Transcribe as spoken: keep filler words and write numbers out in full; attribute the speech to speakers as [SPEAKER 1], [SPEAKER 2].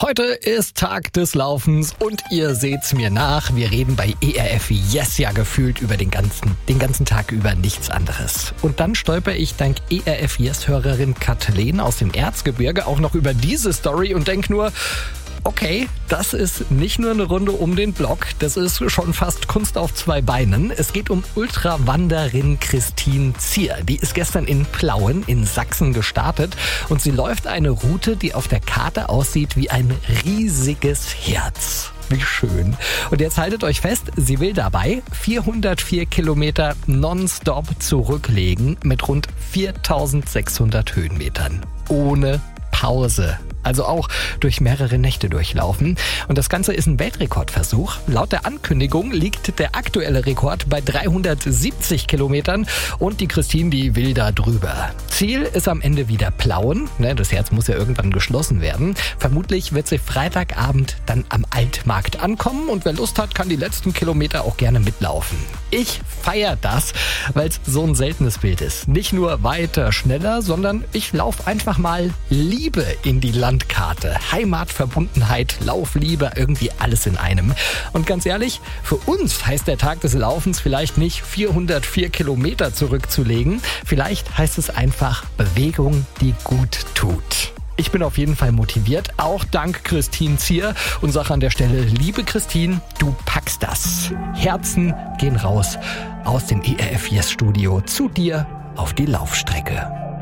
[SPEAKER 1] Heute ist Tag des Laufens und ihr seht's mir nach. Wir reden bei E R F Yes ja gefühlt über den ganzen, den ganzen Tag über nichts anderes. Und dann stolper ich dank E R F Yes-Hörerin Kathleen aus dem Erzgebirge auch noch über diese Story und denk nur, okay, das ist nicht nur eine Runde um den Block, das ist schon fast Kunst auf zwei Beinen. Es geht um Ultrawanderin Christine Zier. Die ist gestern in Plauen in Sachsen gestartet und sie läuft eine Route, die auf der Karte aussieht wie ein riesiges Herz. Wie schön. Und jetzt haltet euch fest, sie will dabei vierhundertvier Kilometer nonstop zurücklegen mit rund viertausendsechshundert Höhenmetern. Ohne Pause. Also auch durch mehrere Nächte durchlaufen. Und das Ganze ist ein Weltrekordversuch. Laut der Ankündigung liegt der aktuelle Rekord bei dreihundertsiebzig Kilometern und die Christine, die will da drüber. Ziel ist am Ende wieder Plauen. Das Herz muss ja irgendwann geschlossen werden. Vermutlich wird sie Freitagabend dann am Altmarkt ankommen und wer Lust hat, kann die letzten Kilometer auch gerne mitlaufen. Ich feiere das, weil es so ein seltenes Bild ist. Nicht nur weiter, schneller, sondern ich laufe einfach mal Liebe in die Landkarte. Heimat, Verbundenheit, Laufliebe, irgendwie alles in einem. Und ganz ehrlich, für uns heißt der Tag des Laufens vielleicht nicht vierhundertvier Kilometer zurückzulegen. Vielleicht heißt es einfach Bewegung, die gut tut. Ich bin auf jeden Fall motiviert, auch dank Christine Zier und sage an der Stelle, liebe Christine, du packst das. Herzen gehen raus aus dem E R F Yes Studio zu dir auf die Laufstrecke.